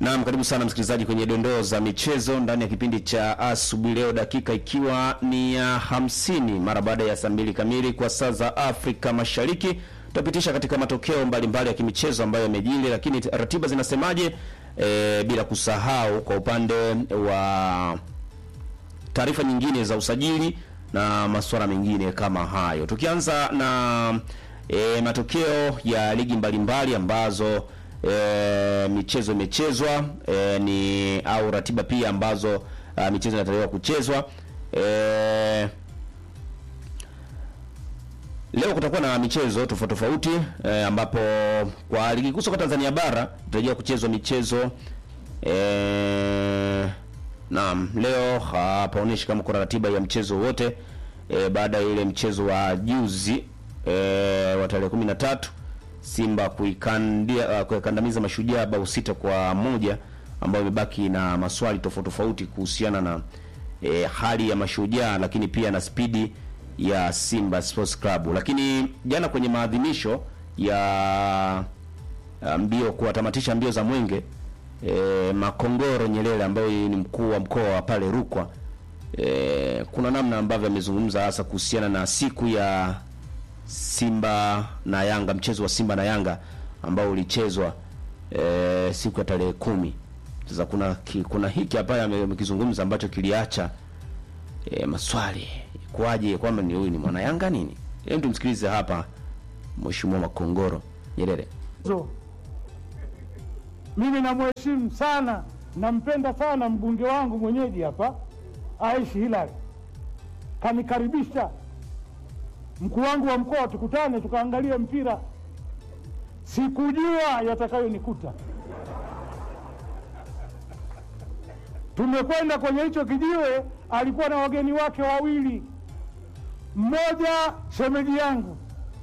Naam, karibu sana msikilizaji kwenye dondoo za michezo ndani ya kipindi cha asubuhi leo, dakika ikiwa ni ya 50 mara baada ya saa 2 kamili kwa saa za Afrika Mashariki. Tutapitisha katika matokeo mbalimbali ya kimichezo ambayo yamejiri, lakini ratiba zinasemaje, bila kusahau kwa upande wa taarifa nyingine za usajili na masuala mengine kama hayo. Tukianza na matokeo ya ligi mbalimbali ambazo michezo imechezwa, ni au ratiba pia ambazo michezo inatarajiwa kuchezwa. Leo kutakuwa na michezo tofauti tofauti, ambapo kwa ligi kuu soka Tanzania bara tutarajia kuchezwa michezo naam, leo hapaonishi kama kuna ratiba ya mchezo wote, baada ya ile mchezo wa juzi wa tarehe 13 Simba kuikandamiza Mashujaa bao 6-1, ambayo imebaki na maswali tofauti tofauti kuhusiana na hali ya Mashujaa, lakini pia na spidi ya Simba Sports Club. Lakini jana kwenye maadhimisho ya mbio kuwatamatisha mbio za Mwenge, Makongoro Nyerere ambaye ni mkuu wa mkoa wa pale Rukwa, kuna namna ambavyo amezungumza hasa kuhusiana na siku ya Simba na Yanga, mchezo wa Simba na Yanga ambao ulichezwa siku ya tarehe 10. Sasa kuna hiki hapa amekizungumza ambacho kiliacha maswali, kwaje kwamba ni huyu ni mwana Yanga nini? Hebu tumsikilize hapa Mheshimiwa Makongoro Nyerere. Mimi namheshimu sana, nampenda sana mbunge wangu mwenyeji hapa Aishi Hilali, kanikaribisha mkuu wangu wa mkoa tukutane tukaangalia mpira. Sikujua yatakayonikuta. Tumekwenda kwenye hicho kijiwe, alikuwa na wageni wake wawili. Mmoja shemeji yangu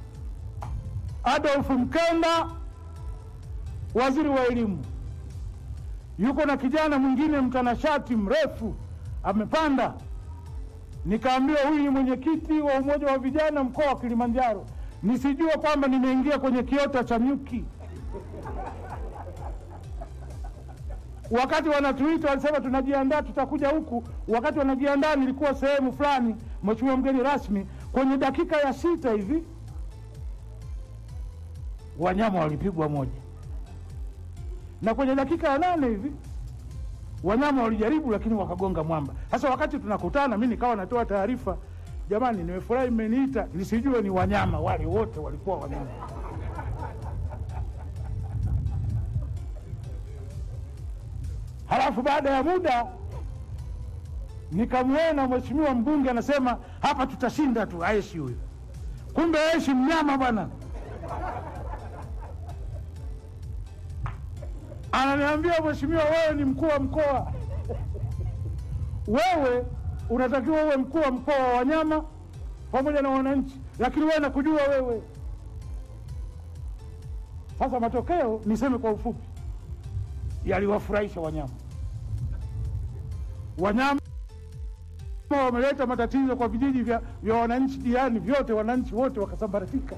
Adolf Mkenda, waziri wa elimu, yuko na kijana mwingine mtanashati mrefu amepanda. Nikaambiwa huyu ni mwenyekiti wa umoja wa vijana mkoa wa Kilimanjaro. Nisijua kwamba nimeingia kwenye kiota cha nyuki. Wakati wanatuita walisema tunajiandaa tutakuja huku. Wakati wanajiandaa nilikuwa sehemu fulani, mheshimiwa mgeni rasmi, kwenye dakika ya 6 hivi wanyama walipigwa moja, na kwenye dakika ya 8 hivi wanyama walijaribu lakini wakagonga mwamba. Sasa wakati tunakutana mimi nikawa natoa taarifa, jamani nimefurahi mmeniita, nisijue ni wanyama, wale wote walikuwa wanyama. Halafu baada ya muda nikamwona mheshimiwa mbunge anasema hapa tutashinda tu, Aishi huyo. Kumbe Aishi mnyama bwana. Ananiambia mheshimiwa, wewe ni mkuu wa mkoa. Wewe unatakiwa uwe mkuu wa mkoa wa wanyama pamoja na wananchi, lakini wewe nakujua wewe. Sasa matokeo niseme kwa ufupi, yaliwafurahisha wanyama. Wanyama wameleta matatizo kwa vijiji vya wananchi jirani vyote, wananchi wote wakasambaratika.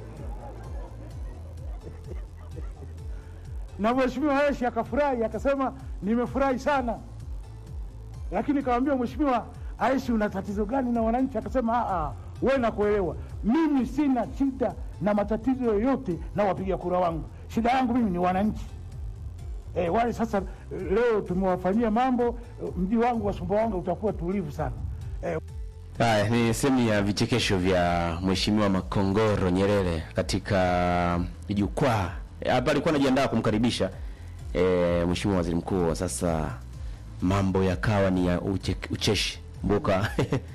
Na mheshimiwa Aishi akafurahi, akasema nimefurahi sana. Lakini kaambia mheshimiwa Aishi, una tatizo gani na wananchi? Akasema wewe nakuelewa, mimi sina shida na matatizo yoyote na wapiga kura wangu, shida yangu mimi ni wananchi. Wale sasa leo tumewafanyia mambo, mji wangu wa Sumbawanga utakuwa tulivu sana. Haya ni sehemu ya vichekesho vya mheshimiwa Makongoro Nyerere katika jukwaa. Hapa alikuwa anajiandaa kumkaribisha mheshimiwa waziri mkuu. Sasa mambo yakawa ni ya ucheshi mbuka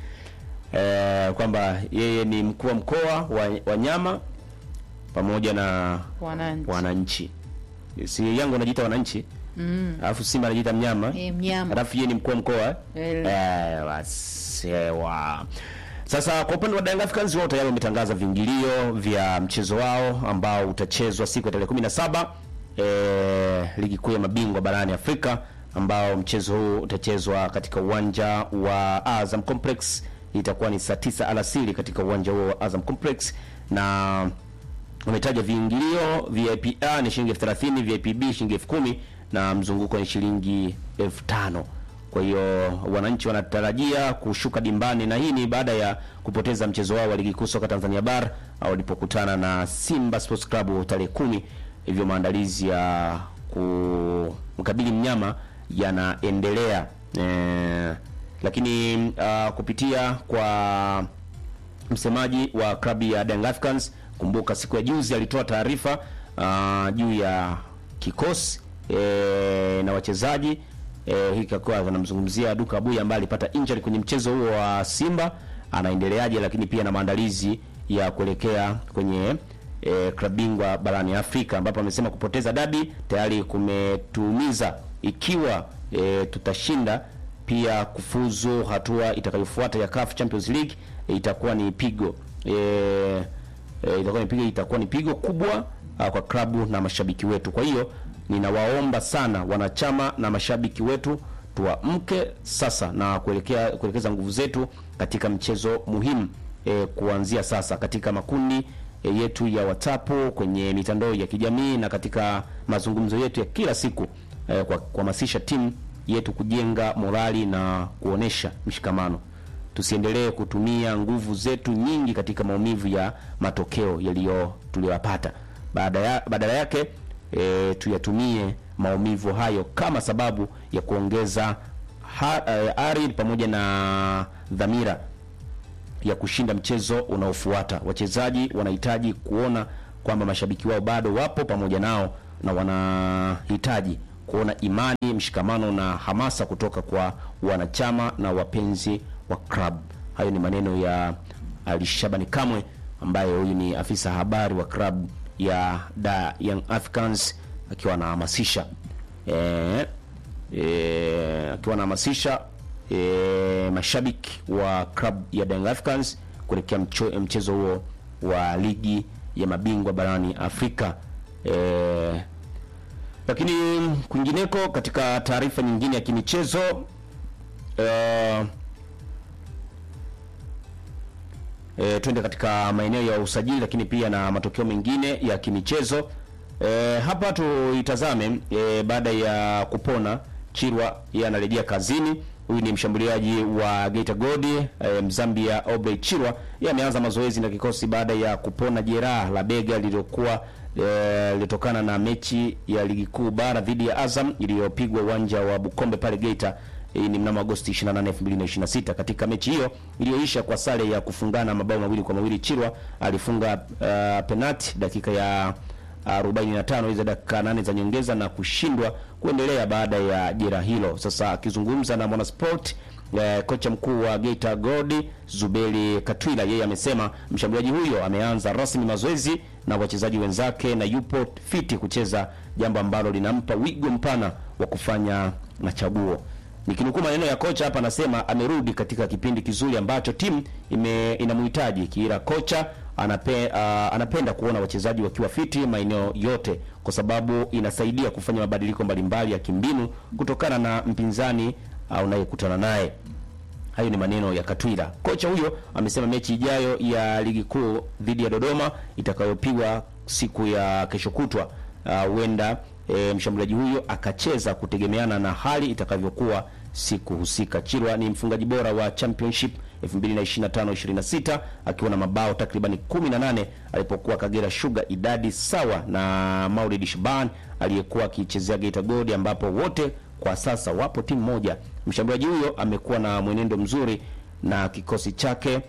kwamba yeye ni mkuu wa mkoa wa wanyama pamoja na wananchi. Si Yanga anajiita wananchi, alafu Simba anajiita mnyama, alafu yeye ni mkuu wa mkoa. Wasewa. Sasa kwa upande wa Young Africans wote yao wametangaza viingilio vya mchezo wao ambao utachezwa siku ya tarehe 17 ligi kuu ya mabingwa barani Afrika, ambao mchezo huu utachezwa katika uwanja wa Azam Complex. Itakuwa ni saa 9 alasiri katika uwanja huo wa Azam Complex, na Wametaja viingilio VIP A ni shilingi 30,000, VIP B shilingi 10,000 na mzunguko ni shilingi 5,000. Kwa hiyo wananchi wanatarajia kushuka dimbani, na hii ni baada ya kupoteza mchezo wao wa ligi kuu soka Tanzania Bara walipokutana na Simba Sports Club tarehe 10. Hivyo maandalizi ya kumkabili mnyama yanaendelea. Lakini kupitia kwa msemaji wa klabu ya Young Africans, kumbuka siku ya juzi alitoa taarifa juu ya kikosi na wachezaji. Hiki kwa anamzungumzia Duka Abuya ambaye alipata injury kwenye mchezo huo wa Simba, anaendeleaje, lakini pia na maandalizi ya kuelekea kwenye klabu bingwa barani Afrika, ambapo amesema kupoteza dabi tayari kumetuumiza. Ikiwa tutashinda, pia kufuzu hatua itakayofuata ya CAF Champions League itakuwa ni pigo itakuwa ni pigo kubwa kwa klabu na mashabiki wetu. Kwa hiyo ninawaomba sana wanachama na mashabiki wetu tuamke sasa na kuelekeza nguvu zetu katika mchezo muhimu kuanzia sasa katika makundi yetu ya WhatsApp, kwenye mitandao ya kijamii na katika mazungumzo yetu ya kila siku, kwa kuhamasisha timu yetu kujenga morali na kuonesha mshikamano. Tusiendelee kutumia nguvu zetu nyingi katika maumivu ya matokeo tuliyopata. Badala yake tuyatumie maumivu hayo kama sababu ya kuongeza ari pamoja na dhamira ya kushinda mchezo unaofuata. Wachezaji wanahitaji kuona kwamba mashabiki wao bado wapo pamoja nao, na wanahitaji kuona imani, mshikamano na hamasa kutoka kwa wanachama na wapenzi wa club. Hayo ni maneno ya Ali Shabani Kamwe, ambaye huyu ni afisa habari wa club ya Young Africans, akiwa anahamasisha mashabiki wa club ya Young Africans kuelekea mchezo huo wa ligi ya mabingwa barani Afrika. Lakini kwingineko, katika taarifa nyingine ya kimichezo, twende katika maeneo ya usajili, lakini pia na matokeo mengine ya kimichezo. Hapa tuitazame baada ya kupona Chirwa, yeye anarejea kazini. Huyu ni mshambuliaji wa Geita Gold, Mzambia Aubrey Chirwa. Yeye ameanza mazoezi na kikosi baada ya kupona jeraha la bega lilitokana na mechi ya ligi kuu bara dhidi ya Azam iliyopigwa uwanja wa Bukombe pale Geita. Hii ni mnamo Agosti 28, 2026. Katika mechi hiyo iliyoisha kwa sare ya kufungana mabao 2-2, Chirwa alifunga penalti dakika ya 45 hizo dakika 8 za nyongeza na kushindwa kuendelea baada ya jeraha hilo. Sasa akizungumza na Mwanasport, kocha mkuu wa Geita Gold Zuberi Katwila, yeye amesema mshambuliaji huyo ameanza rasmi mazoezi na wachezaji wenzake na yupo fiti kucheza, jambo ambalo linampa wigo mpana wa kufanya machaguo. Nikinukuu maneno ya kocha hapa, anasema amerudi katika kipindi kizuri ambacho timu inamhitaji. Kila kocha anapenda kuona wachezaji wakiwa fiti maeneo yote, kwa sababu inasaidia kufanya mabadiliko mbalimbali ya kimbinu kutokana na mpinzani unayekutana naye. Hayo ni maneno ya Katwila. Kocha huyo amesema mechi ijayo ya ligi kuu dhidi ya Dodoma itakayopigwa siku ya kesho kutwa, huenda mshambuliaji huyo akacheza kutegemeana na hali itakavyokuwa siku husika. Chirwa ni mfungaji bora wa Championship 2025-26 akiwa na mabao takriban 18 alipokuwa Kagera Sugar, idadi sawa na Maulid Shaban aliyekuwa akichezea Geita Gold, ambapo wote kwa sasa wapo timu moja. Mshambuliaji huyo amekuwa na mwenendo mzuri na kikosi chake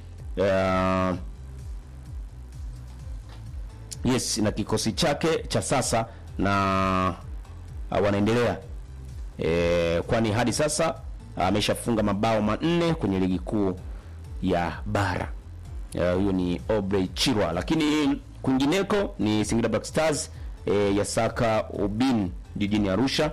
na kikosi chake cha sasa, na wanaendelea kwani hadi sasa ameshafunga mabao 4 kwenye ligi kuu ya bara. Huyo ni Aubrey Chirwa. Lakini kwingineko ni Singida Black Stars ya saka ubin jijini Arusha.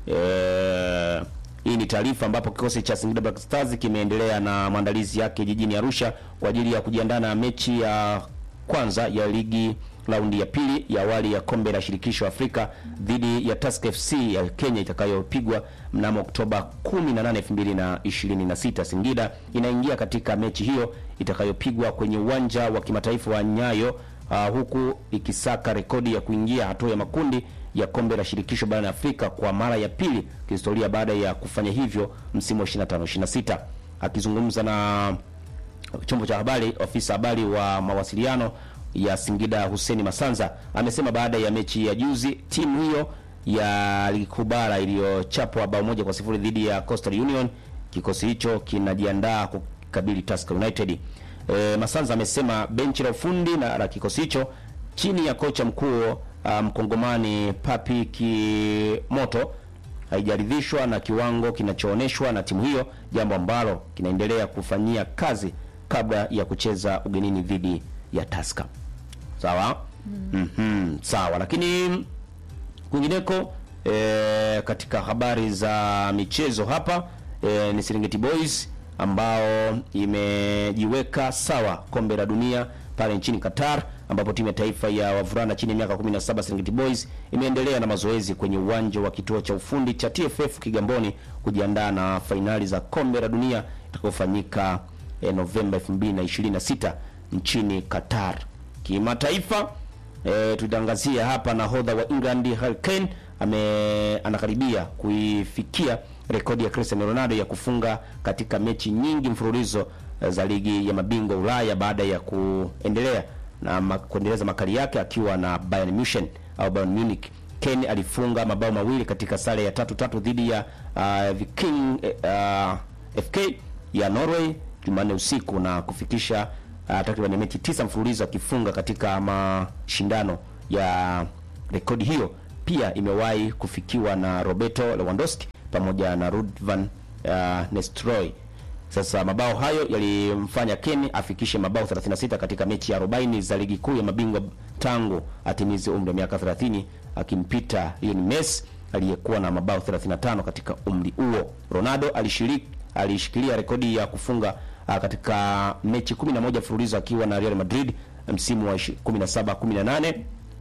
Hii ni taarifa ambapo kikosi cha Singida Black Stars kimeendelea na maandalizi yake jijini Arusha kwa ajili ya kujiandaa na mechi ya kwanza ya ligi raundi ya pili ya awali ya kombe la shirikisho Afrika dhidi ya Tusker FC ya Kenya itakayopigwa mnamo Oktoba 18, 2026. Singida inaingia katika mechi hiyo itakayopigwa kwenye uwanja wa kimataifa wa Nyayo huku ikisaka rekodi ya kuingia hatua ya makundi ya kombe la shirikisho barani Afrika kwa mara ya pili kihistoria baada ya kufanya hivyo msimu wa 25-26. Akizungumza na chombo cha habari, ofisa habari wa mawasiliano ya Singida Hussein Masanza amesema baada ya mechi ya juzi timu hiyo ya ligi kuu bara iliyochapwa bao 1-0 dhidi ya Coastal Union, kikosi hicho kinajiandaa kukabili Tusker United. Masanza amesema benchi la ufundi na la kikosi hicho chini ya kocha mkuu Mkongomani Papi Kimoto haijaridhishwa na kiwango kinachooneshwa na timu hiyo, jambo ambalo kinaendelea kufanyia kazi kabla ya kucheza ugenini dhidi ya Tusker. Sawa? Sawa, lakini kwingineko katika habari za michezo hapa ni Serengeti Boys ambao imejiweka sawa kombe la dunia pale nchini Qatar, ambapo timu ya taifa ya wavulana chini ya miaka 17 Serengeti Boys imeendelea na mazoezi kwenye uwanja wa kituo cha ufundi cha TFF Kigamboni kujiandaa na fainali za kombe la dunia itakayofanyika Novemba 2026 nchini Qatar. Kimataifa tutangazia hapa nahodha wa England Harry Kane anakaribia kuifikia rekodi ya Cristiano Ronaldo ya kufunga katika mechi nyingi mfululizo za ligi ya mabingwa Ulaya baada ya kuendelea na kuendeleza makali yake akiwa na Bayern Munich. Kane alifunga mabao mawili katika sare ya 3-3 dhidi ya Viking FK ya Norway Jumanne usiku na kufikisha takriban mechi 9 mfululizo akifunga katika mashindano ya rekodi hiyo. Pia imewahi kufikiwa na Roberto Lewandowski pamoja na Ruud van Nistelrooy. Sasa mabao hayo yalimfanya Kane afikishe mabao 36 katika mechi ya 40 za ligi kuu ya mabingwa tangu atimize umri wa miaka 30, akimpita Lionel Messi aliyekuwa na mabao 35 katika umri huo. Ronaldo alishikilia rekodi ya kufunga katika mechi 11 mfululizo akiwa na Real Madrid msimu wa 17-18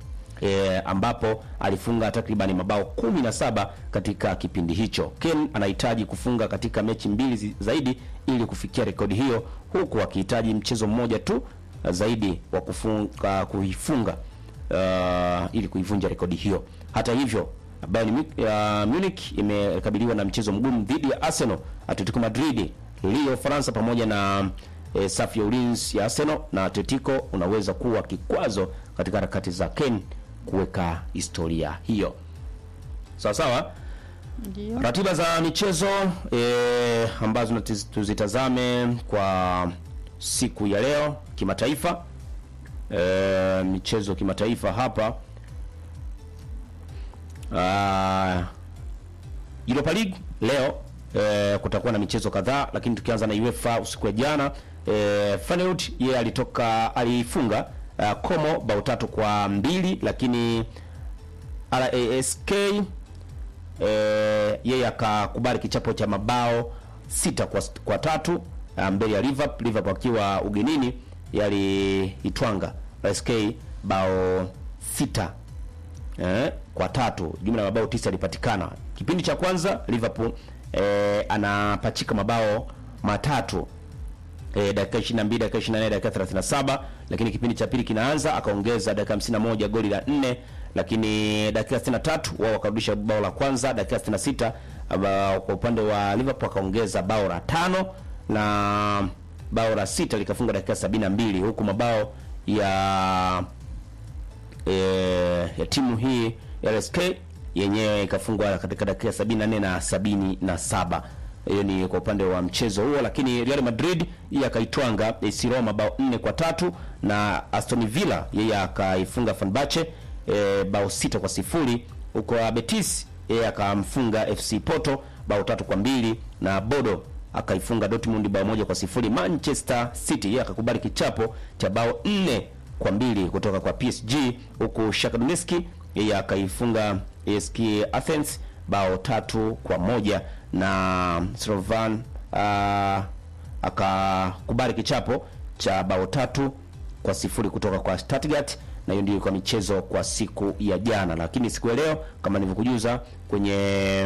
ambapo alifunga takriban mabao 17 katika kipindi hicho. Kane anahitaji kufunga katika mechi mbili zaidi ili kufikia rekodi hiyo, huku akihitaji mchezo mmoja tu zaidi wa kuifunga ili kuivunja rekodi hiyo. Hata hivyo, Bayern Munich imekabiliwa na mchezo mgumu dhidi ya Arsenal, Atletico Madrid, Lille Faransa pamoja na safu ya ulinzi ya Arsenal, na Atletico unaweza kuwa kikwazo katika harakati za Kane kuweka historia hiyo. Sawa sawa. Ndio. Ratiba za michezo ambazo tuzitazame kwa siku ya leo kimataifa. Michezo kimataifa hapa. Europa League leo kutakuwa na michezo kadhaa, lakini tukianza na UEFA usiku wa jana, Feyenoord yeye alifunga Como bao 3-2, lakini RASK yeye akakubali kichapo cha mabao 6-3 mbele ya Liverpool akiwa ugenini yaliitwanga RASK bao 6-3, jumla ya mabao 9 yalipatikana. Kipindi cha kwanza Liverpool anapachika mabao matatu dakika 22, dakika 24, dakika 37, lakini kipindi cha pili kinaanza akaongeza dakika 51 goli la 4, lakini dakika 63 wao wakarudisha bao la kwanza, dakika 66 kwa upande wa Liverpool akaongeza bao la 5 na bao la 6 likafunga dakika 72, huku mabao ya timu hii ya RSK yenyewe ikafungwa katika dakika 74 na 77. Hiyo ni kwa upande wa mchezo huo, lakini Real Madrid yeye akaitwanga AC Roma bao 4-3 na Aston Villa yeye akaifunga Fenerbahce bao 6-0, huko Betis yeye akamfunga FC Porto bao 3-2 na Bodo akaifunga Dortmund bao 1-0. Manchester City yeye akakubali kichapo cha bao 4-2 kutoka kwa PSG, huko Shakhtar Donetsk yeye akaifunga ASK Athens bao 3-1 na Slovan akakubali kichapo cha bao 3-0 kutoka kwa Stuttgart. Na hiyo ndio kwa michezo kwa siku ya jana, lakini siku ya leo kama nilivyokujuza kwenye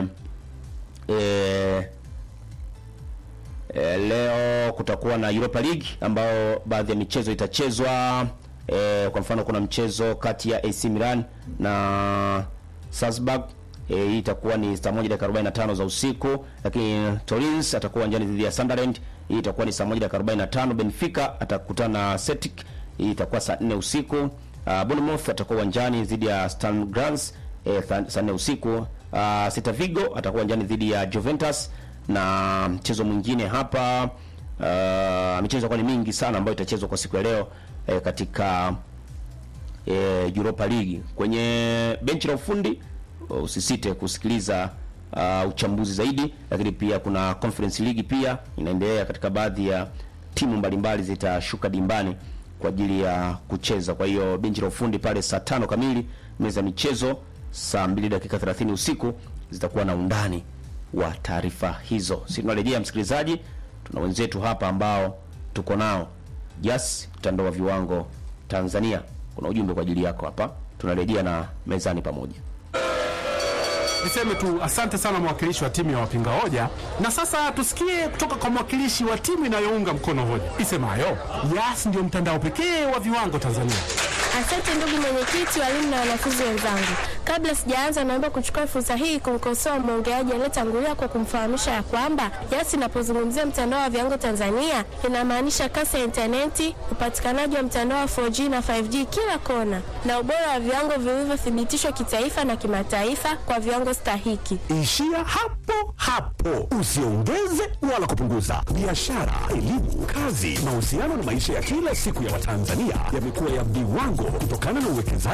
leo kutakuwa na Europa League ambao baadhi ya michezo itachezwa Kwa mfano kuna mchezo kati ya AC Milan na Salzburg, hii itakuwa ni saa 1:45 za usiku. Lakini Torins atakuwa uwanjani dhidi ya Sunderland, hii itakuwa ni saa 1:45. Benfica atakutana na Celtic, hii itakuwa saa 4 usiku. Bournemouth atakuwa uwanjani dhidi ya Sturm Graz, saa 4 usiku. Celta Vigo atakuwa uwanjani dhidi ya Juventus. Na mchezo mwingine hapa, michezo kwa ni mingi sana ambayo itachezwa kwa siku ya leo katika Europa League. Kwenye benchi la ufundi usisite kusikiliza uchambuzi zaidi, lakini pia kuna Conference League pia inaendelea katika baadhi ya timu mbalimbali zitashuka dimbani kwa ajili ya kucheza. Kwa hiyo benchi la ufundi pale saa 5 kamili, meza michezo saa 2:30 usiku zitakuwa na undani wa taarifa hizo. Sisi tunarejea msikilizaji, tuna wenzetu hapa ambao tuko nao Yes mtandao wa viwango Tanzania. Kuna ujumbe kwa ajili yako hapa, tunarejea na mezani pamoja. Niseme tu asante sana mwakilishi wa timu ya wapinga hoja, na sasa tusikie kutoka kwa mwakilishi wa timu inayounga mkono hoja isemayo Yes ndio mtandao pekee wa viwango Tanzania. Asante ndugu mwenyekiti, walimu na wanafunzi wenzangu. Kabla sijaanza, naomba kuchukua fursa hii kumkosoa mwongeaji aliyetangulia kwa kumfahamisha ya kwamba Yes inapozungumzia mtandao wa viwango Tanzania inamaanisha kasi ya interneti, upatikanaji wa mtandao wa 4G na 5G kila kona, na ubora wa viwango vilivyothibitishwa kitaifa na kimataifa kwa viwango stahiki. Ishia hapo hapo, usiongeze wala kupunguza. Biashara, elimu, kazi, mahusiano na maisha ya kila siku ya Watanzania yamekuwa ya viwango kutokana na uwekezaji